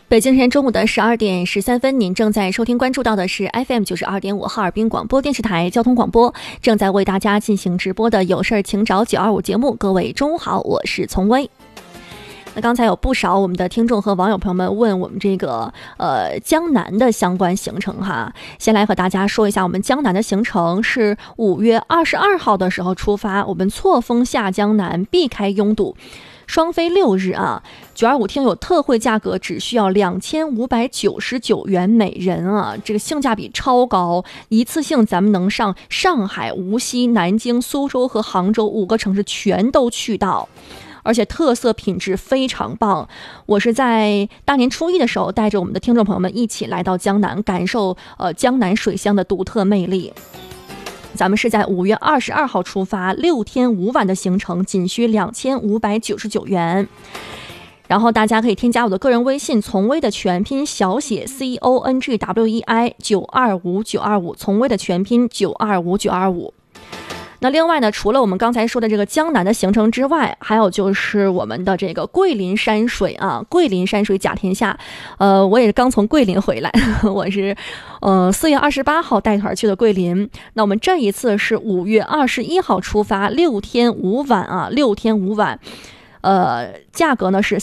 北京时间中午的12点13分，您正在收听关注到的是 FM92.5哈尔滨广播电视台交通广播，正在为大家进行直播的有事请找925节目。各位中午好，我是从威。那刚才有不少我们的听众和网友朋友们问我们这个江南的相关行程哈，先来和大家说一下，我们江南的行程是5月22号的时候出发，我们错峰下江南，避开拥堵，双飞6日啊，925听友特惠价格只需要2599元每人啊，这个性价比超高，一次性咱们能上上海、无锡、南京、苏州和杭州5个城市全都去到。而且特色品质非常棒，我是在大年初1的时候带着我们的听众朋友们一起来到江南，感受江南水乡的独特魅力。咱们是在5月22号出发，6天5晚的行程，仅需2599元。然后大家可以添加我的个人微信，从威的全拼小写 CONGWEI925925，从威的全拼925925。那另外呢，除了我们刚才说的这个江南的行程之外，还有就是我们的这个桂林山水啊，桂林山水甲天下。我也是刚从桂林回来，我是4月28号带团去的桂林。那我们这一次是5月21号出发，6天5晚啊，6天5晚。价格呢是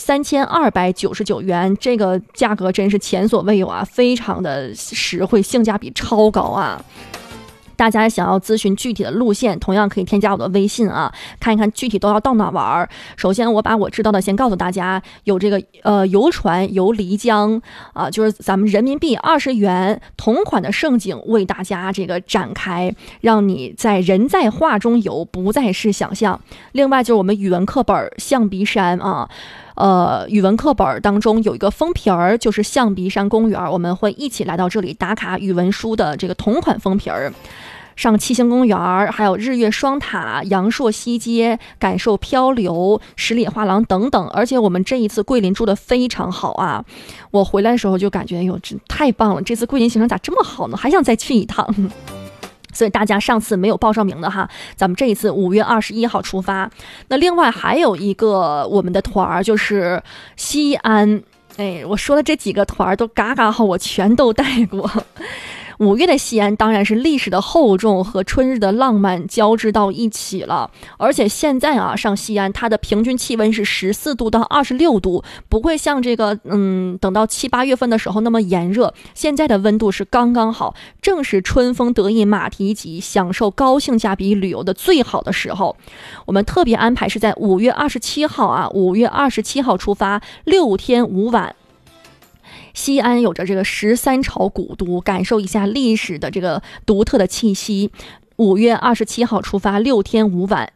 3299元，这个价格真是前所未有啊，非常的实惠，性价比超高啊。大家想要咨询具体的路线，同样可以添加我的微信啊，看一看具体都要到哪玩。首先我把我知道的先告诉大家，有这个游船游漓江啊，就是咱们人民币20元同款的盛景为大家这个展开，让你在人在画中游，不再是想象。另外就是我们语文课本象鼻山啊。语文课本当中有一个封皮儿，就是象鼻山公园，我们会一起来到这里打卡语文书的这个同款封皮儿，上七星公园，还有日月双塔、阳朔西街，感受漂流、十里画廊等等。而且我们这一次桂林住的非常好啊，我回来的时候就感觉哟，这太棒了，这次桂林行程咋这么好呢？还想再去一趟。所以大家上次没有报上名的哈，咱们这一次5月21号出发。那另外还有一个我们的团就是西安，我说的这几个团都嘎嘎好，我全都带过。5月的西安当然是历史的厚重和春日的浪漫交织到一起了，而且现在啊上西安，它的平均气温是14度到26度，不会像这个等到7、8月份的时候那么炎热，现在的温度是刚刚好，正是春风得意马蹄疾，享受高性价比旅游的最好的时候。我们特别安排是在5月27号啊，5月27号出发，6天5晚。西安有着这个13朝古都，感受一下历史的这个独特的气息。5月27号出发，6天5晚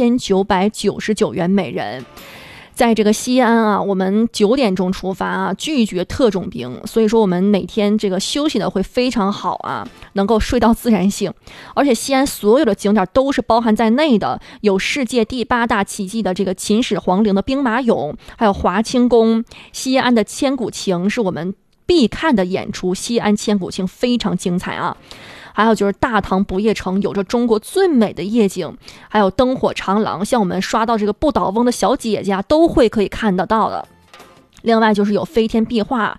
，2999元每人。在这个西安啊，我们9点钟出发啊，拒绝特种兵，所以说我们每天这个休息的会非常好啊，能够睡到自然醒。而且西安所有的景点都是包含在内的，有世界第8大奇迹的这个秦始皇陵的兵马俑，还有华清宫。西安的千古情是我们必看的演出，西安千古情非常精彩啊。还有就是大唐不夜城，有着中国最美的夜景，还有灯火长廊，像我们刷到这个不倒翁的小姐姐都会可以看得到的。另外就是有飞天壁画，